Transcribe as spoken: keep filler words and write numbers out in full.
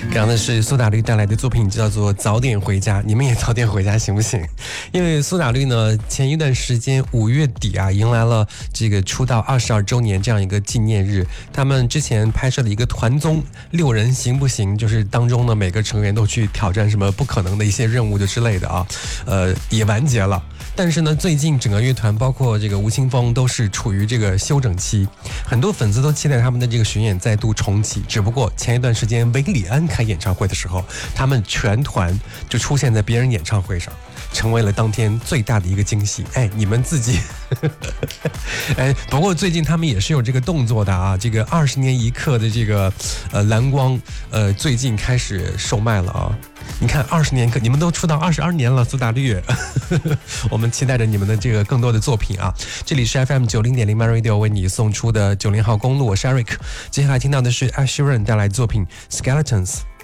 刚刚的是苏打绿带来的作品，叫做《早点回家》，你们也早点回家行不行？因为苏打绿呢，前一段时间五月底啊，迎来了这个出道二十二周年这样一个纪念日。他们之前拍摄了一个团综《六人行不行》，就是当中呢每个成员都去挑战什么不可能的一些任务就之类的啊，呃，也完结了。但是呢，最近整个乐团包括这个吴青峰都是处于这个休整期，很多粉丝都期待他们的这个巡演再度重启。只不过前一段时间韦礼安开演唱会的时候，他们全团就出现在别人演唱会上，成为了当天最大的一个惊喜。哎，你们自己哎，不过最近他们也是有这个动作的啊，这个二十年一刻的这个呃蓝光呃最近开始售卖了啊。你看二十年一刻，你们都出道二十二年了，苏打绿我们期待着你们的这个更多的作品啊。这里是 F M 九零点零 My Radio 为你送出的九零号公路，我是 Eric。接下来听到的是 Ed Sheeran 带来的作品 Skeletons。